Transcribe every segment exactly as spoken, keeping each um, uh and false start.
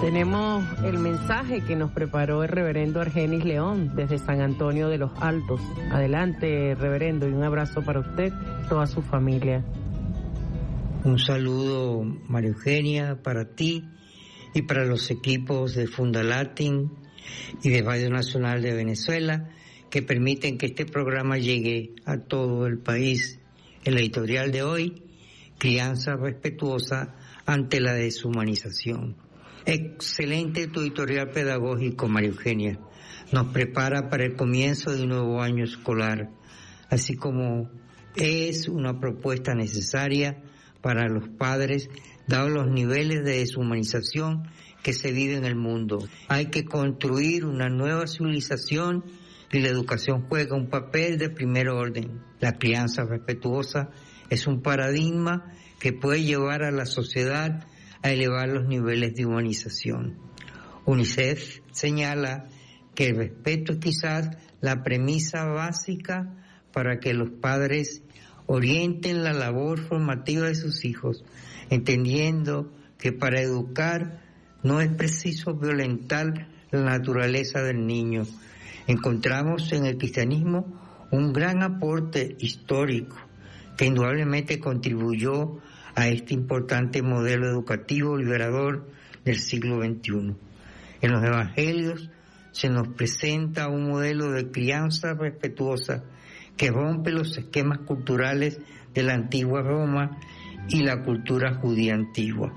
Tenemos el mensaje que nos preparó el reverendo Argenis León desde San Antonio de los Altos. Adelante, reverendo, y un abrazo para usted, toda su familia. Un saludo, María Eugenia, para ti y para los equipos de Fundalatin y de Radio Nacional de Venezuela, que permiten que este programa llegue a todo el país. El editorial de hoy, Crianza respetuosa ante la deshumanización. Excelente tu editorial pedagógico, María Eugenia. Nos prepara para el comienzo de un nuevo año escolar, así como es una propuesta necesaria para los padres, dados los niveles de deshumanización que se vive en el mundo. Hay que construir una nueva civilización y la educación juega un papel de primer orden. La crianza respetuosa es un paradigma que puede llevar a la sociedad a elevar los niveles de humanización. UNICEF señala que el respeto es quizás la premisa básica para que los padres orienten la labor formativa de sus hijos, entendiendo que para educar no es preciso violentar la naturaleza del niño. Encontramos en el cristianismo un gran aporte histórico que indudablemente contribuyó a este importante modelo educativo liberador del siglo veintiuno. En los evangelios se nos presenta un modelo de crianza respetuosa que rompe los esquemas culturales de la antigua Roma y la cultura judía antigua.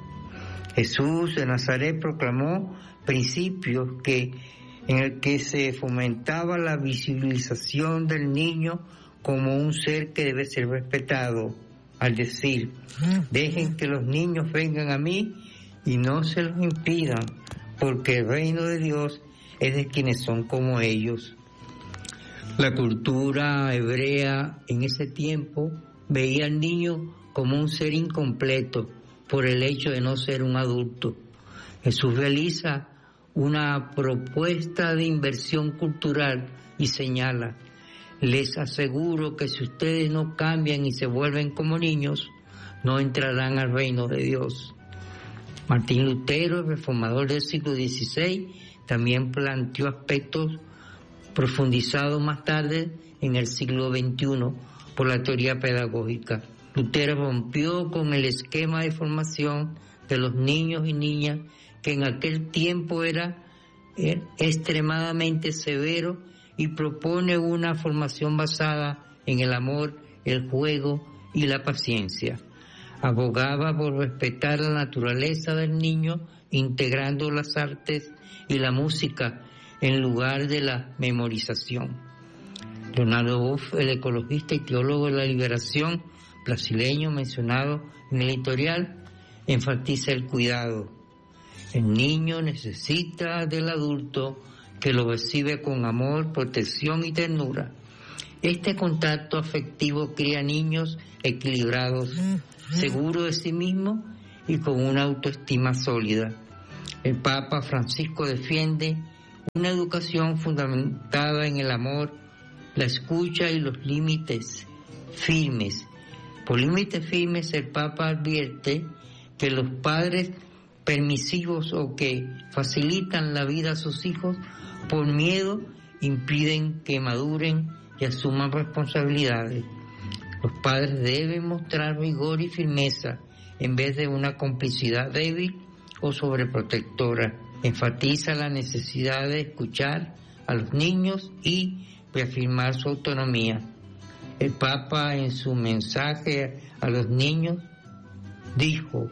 Jesús de Nazaret proclamó principios que, en el que se fomentaba la visibilización del niño como un ser que debe ser respetado, al decir, dejen que los niños vengan a mí y no se los impidan, porque el reino de Dios es de quienes son como ellos. La cultura hebrea en ese tiempo veía al niño como un ser incompleto por el hecho de no ser un adulto. Jesús realiza una propuesta de inversión cultural y señala, les aseguro que si ustedes no cambian y se vuelven como niños, no entrarán al reino de Dios. Martín Lutero, el reformador del siglo dieciséis, también planteó aspectos profundizados más tarde en el siglo veintiuno por la teoría pedagógica. Lutero rompió con el esquema de formación de los niños y niñas que en aquel tiempo era, era extremadamente severo y propone una formación basada en el amor, el juego y la paciencia. Abogaba por respetar la naturaleza del niño, integrando las artes y la música en lugar de la memorización. Leonardo Boff, el ecologista y teólogo de la liberación brasileño mencionado en el editorial, enfatiza el cuidado. El niño necesita del adulto que lo recibe con amor, protección y ternura. Este contacto afectivo cría niños equilibrados, seguros de sí mismos y con una autoestima sólida. El Papa Francisco defiende una educación fundamentada en el amor, la escucha y los límites firmes. Por límites firmes, el Papa advierte que los padres permisivos o que facilitan la vida a sus hijos por miedo impiden que maduren y asuman responsabilidades. Los padres deben mostrar rigor y firmeza en vez de una complicidad débil o sobreprotectora. Enfatiza la necesidad de escuchar a los niños y reafirmar su autonomía. El Papa, en su mensaje a los niños, dijo: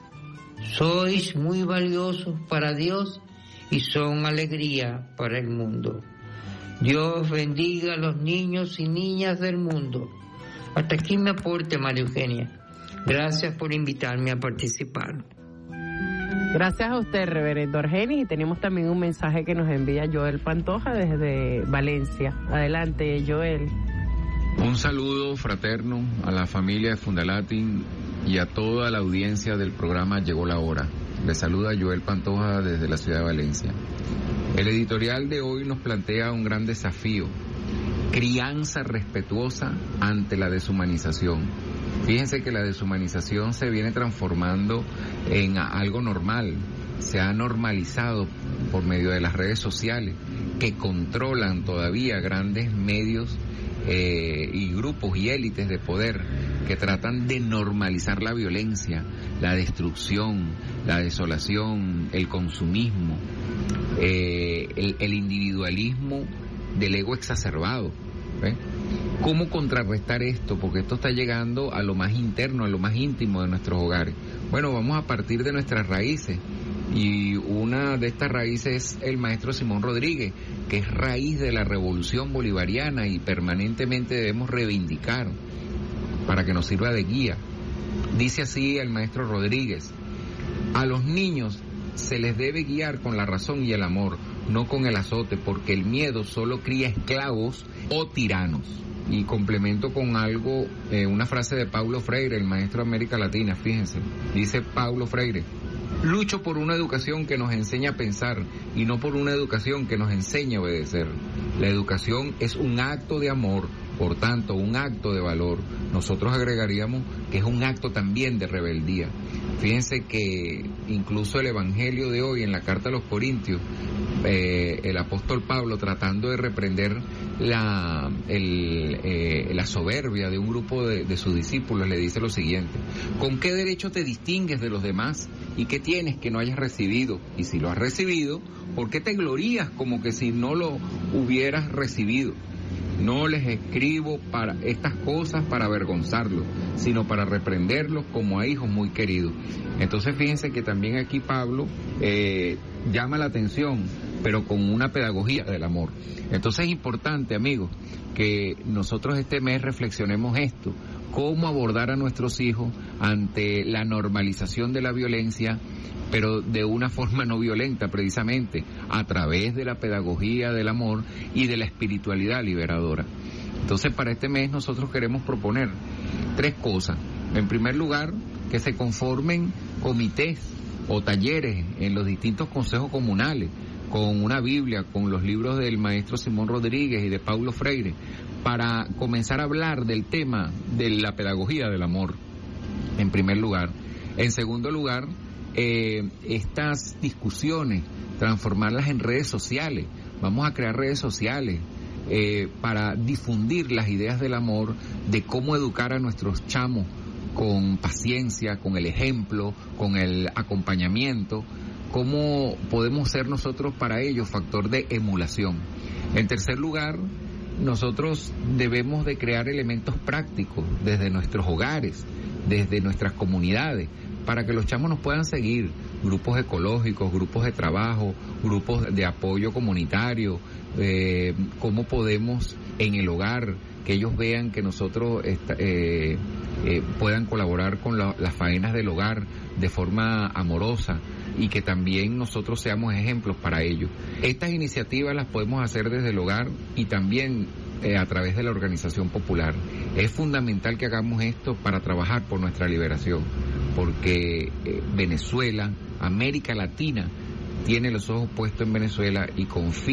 sois muy valiosos para Dios y son alegría para el mundo. Dios bendiga a los niños y niñas del mundo. Hasta aquí mi aporte, María Eugenia. Gracias por invitarme a participar. Gracias a usted, reverendo Argenis, y tenemos también un mensaje que nos envía Joel Pantoja desde Valencia. Adelante, Joel. Un saludo fraterno a la familia de Fundalatin y a toda la audiencia del programa Llegó la Hora. Les saluda Joel Pantoja desde la ciudad de Valencia. El editorial de hoy nos plantea un gran desafío: crianza respetuosa ante la deshumanización. Fíjense que la deshumanización se viene transformando en algo normal. se ha normalizado por medio de las redes sociales, que controlan todavía grandes medios eh, y grupos y élites de poder que tratan de normalizar la violencia, la destrucción, la desolación, el consumismo, eh, el, el individualismo del ego exacerbado. ¿Ve? ¿Cómo contrarrestar esto? Porque esto está llegando a lo más interno, a lo más íntimo de nuestros hogares. Bueno, vamos a partir de nuestras raíces. Y una de estas raíces es el maestro Simón Rodríguez, que es raíz de la revolución bolivariana y permanentemente debemos reivindicar para que nos sirva de guía. Dice así el maestro Rodríguez: a los niños se les debe guiar con la razón y el amor, no con el azote, porque el miedo solo cría esclavos o tiranos. Y complemento con algo, eh, una frase de Paulo Freire, el maestro de América Latina, fíjense, dice Paulo Freire: lucho por una educación que nos enseña a pensar y no por una educación que nos enseña a obedecer. La educación es un acto de amor, por tanto, un acto de valor. Nosotros agregaríamos que es un acto también de rebeldía. Fíjense que incluso el Evangelio de hoy, en la carta a los Corintios, eh, el apóstol Pablo, tratando de reprender la, el, eh, la soberbia de un grupo de, de sus discípulos, le dice lo siguiente: ¿con qué derecho te distingues de los demás? ¿Y qué tienes que no hayas recibido? Y si lo has recibido, ¿por qué te glorías como que si no lo hubieras recibido? No les escribo para estas cosas para avergonzarlos, sino para reprenderlos como a hijos muy queridos. Entonces fíjense que también aquí Pablo eh, llama la atención, pero con una pedagogía del amor. Entonces es importante, amigos, que nosotros este mes reflexionemos esto: cómo abordar a nuestros hijos ante la normalización de la violencia, pero de una forma no violenta, precisamente a través de la pedagogía del amor y de la espiritualidad liberadora. Entonces, para este mes nosotros queremos proponer tres cosas. En primer lugar, que se conformen comités o talleres en los distintos consejos comunales, con una Biblia, con los libros del maestro Simón Rodríguez y de Paulo Freire, para comenzar a hablar del tema de la pedagogía del amor, en primer lugar. En segundo lugar, eh, estas discusiones, transformarlas en redes sociales. Vamos a crear redes sociales eh, para difundir las ideas del amor, de cómo educar a nuestros chamos con paciencia, con el ejemplo, con el acompañamiento, cómo podemos ser nosotros para ellos factor de emulación. En tercer lugar, nosotros debemos de crear elementos prácticos desde nuestros hogares, desde nuestras comunidades, para que los chamos nos puedan seguir, grupos ecológicos, grupos de trabajo, grupos de apoyo comunitario, eh, cómo podemos en el hogar, que ellos vean que nosotros eh, eh, puedan colaborar con la, las faenas del hogar de forma amorosa, y que también nosotros seamos ejemplos para ellos. Estas iniciativas las podemos hacer desde el hogar y también eh, a través de la organización popular. Es fundamental que hagamos esto para trabajar por nuestra liberación, porque eh, Venezuela, América Latina, tiene los ojos puestos en Venezuela y confía